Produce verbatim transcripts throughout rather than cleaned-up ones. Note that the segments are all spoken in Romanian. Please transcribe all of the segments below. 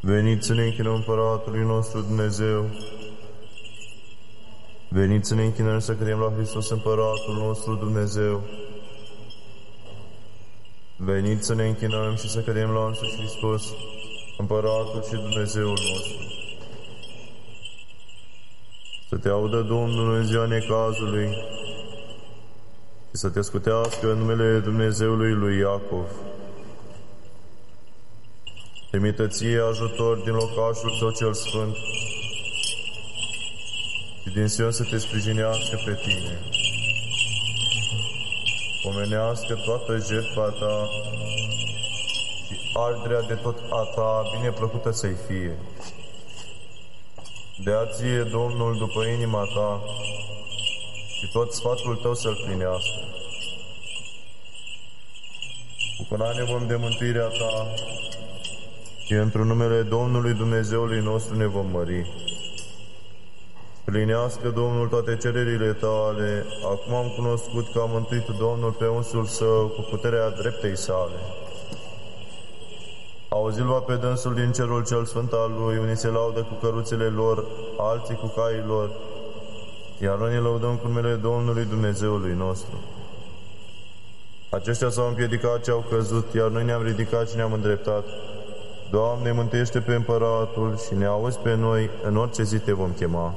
Veniți să ne închinăm Împăratului nostru Dumnezeu. Veniți să ne închinăm să credem la Hristos Împăratul nostru Dumnezeu. Veniți să ne închinăm și să credem la însuși Hristos, Împăratul și Dumnezeul nostru. Să te audă Domnul în ziua necazului și să te scutească în numele Dumnezeului lui Iacov. Trimită ție ajutor din locașul Său cel Sfânt și din Sion să te sprijinească pe tine. Pomenească toată jertfa ta și arderea de tot a ta bineplăcută să-i fie. Dea ție Domnul după inima ta și tot sfatul tău să-l plinească. Bucura-ne vom de mântuirea ta și într-un numele Domnului Dumnezeului nostru ne vom mări. Plinească Domnul toate cererile tale. Acum am cunoscut că a mântuit Domnul pe unsul Său cu puterea dreptei sale. Auzi-l pe dânsul din cerul cel sfânt al Lui, unii se laudă cu căruțele lor, alții cu caii lor, iar noi ne lăudăm cu numele Domnului Dumnezeului nostru. Aceștia s-au împiedicat ce au căzut, iar noi ne-am ridicat și ne-am îndreptat. Doamne, mântuiește pe Împăratul și ne auzi pe noi, în orice zi te vom chema.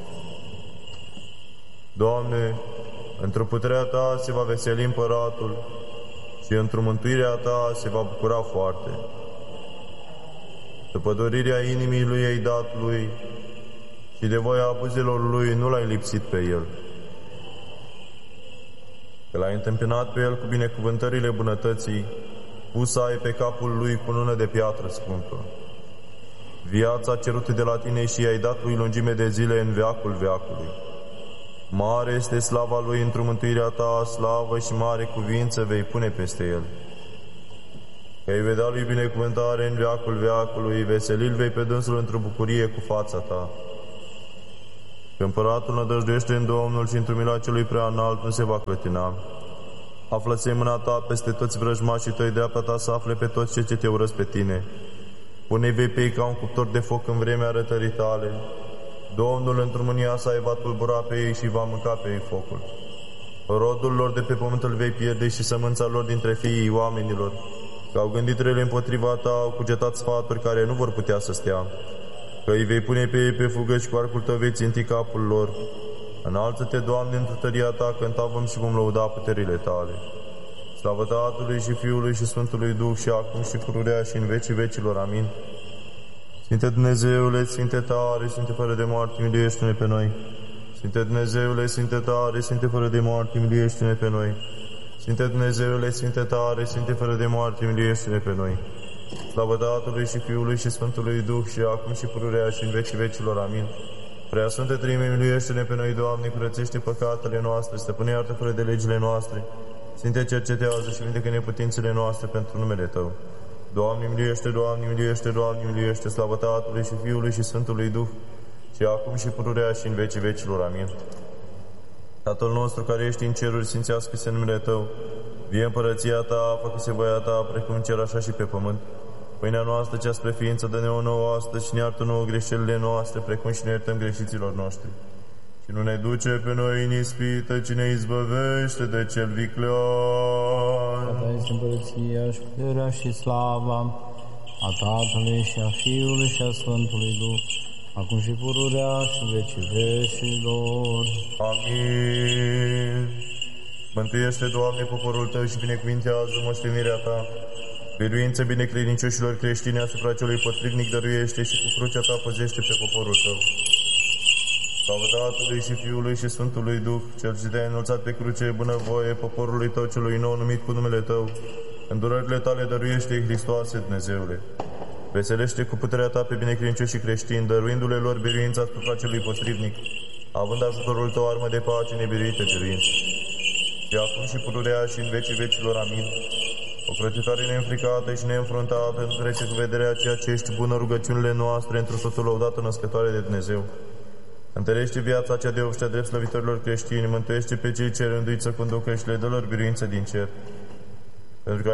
Doamne, într-o puterea Ta se va veseli Împăratul și într-o mântuirea Ta se va bucura foarte. După dorirea inimii Lui ai dat Lui și de voia buzelor Lui nu L-ai lipsit pe El. Că L-ai întâmpinat pe El cu binecuvântările bunătății, pus ai pe capul Lui cunună de piatră scumpă. Viața cerută de la Tine și i-ai dat Lui lungime de zile în veacul veacului. Mare este slava Lui într-o mântuirea Ta, slavă și mare cuvință vei pune peste El. Că îi vei da Lui binecuvântare în veacul veacului, veselil vei pe dânsul într-o bucurie cu fața Ta. Că Împăratul nădăjduiește în Domnul și într-o mila celui prea înalt nu se va clătina. Află-ți mâna Ta peste toți vrăjmașii Tăi, dreapta Ta să afle pe toți cei ce Te urăsc pe Tine. Pune-i vei pe ei ca un cuptor de foc în vremea arătării Tale. Domnul într-o mânia Sa îi va tulbura pe ei și va mânca pe ei focul. Rodul lor de pe pământ îl vei pierde și sămânța lor dintre fiii oamenilor. Că au gândit rele împotriva Ta, au cugetat sfaturi care nu vor putea să stea. Că îi vei pune pe ei pe fugă și cu arcul Tău vei ținti capul lor. Înalță-te, Doamne, într-o tăria Ta, cânta vom și vom lăuda puterile Tale. Slavă Tatălui și Fiului și Sfântului Duh și acum și pururea și în vecii vecilor. Amin. Sfinte Dumnezeule, Sfinte tare, Sfinte fără de moarte, miliește-ne pe noi. Sfinte Dumnezeule, Sfinte tare, Sfinte fără de moarte, miliește-ne pe noi. Sfinte Dumnezeule, Sfinte tare, Sfinte fără de moarte, miliește-ne pe noi. Slavă Tatălui și Fiului și Sfântului Duh și acum și pururea și în vecii vecilor. Amin. Prea Sfântă Treime, miluiește-ne pe noi, Doamne, curățește păcatele noastre, stăpâne iartă fără de legile noastre. Sfinte, cercetează și vindecă neputințele noastre pentru numele Tău. Doamne, miluiește, Doamne, miluiește, Doamne, miluiește, slavă Tatălui și Fiului și Sfântului Duh, și acum și pururea și în vecii vecilor. Amin. Tatăl nostru care ești în ceruri, sfințească-se numele Tău. Vie împărăția Ta, făcă-se voia Ta, precum în cer, așa și pe pământ. Pâinea noastră, cea spre ființă, dă-ne-o nouă astăzi și ne iartă nouă greșelile noastre, precum și ne iertăm greșiților noștri. Și nu ne duce pe noi în ispită, ci ne izbăvește de cel viclean. A Ta este împărăția și puterea și slava a Tatălui și a Fiului și a Sfântului Duh, acum și pururea și în vecii vecilor. Amin. Mântuiește, Doamne, poporul Tău și binecuvintează moștenirea Ta. Biruință binecredincioșilor creștini asupra celui potrivnic dăruiește și cu crucea Ta păzește pe poporul Tău. Slavă Tatălui și Fiului și Sfântului Duh, Cel ce Te-ai înălțat pe cruce, bunăvoie poporului Tău celui nou numit cu numele Tău. Îndurările Tale dăruiește, Hristoase, Dumnezeule. Veselește cu puterea Ta pe binecredincioșii creștini, dăruindu-le lor biruința asupra celui potrivnic, având ajutorul Tău armă de pace nebiruită biruință. Și acum și pururea și în vecii vecilor. Amin. O crăcitoare neînfricată și neînfruntată, întrece cu vederea ceea ce ești bună rugăciunile noastre într-o totul lăudată născătoare de Dumnezeu. Întărește viața cea de obștea drept slăvitorilor creștini, mântuiește pe cei ce rânduiți să conducă și le dă lor biruință din cer. Pentru că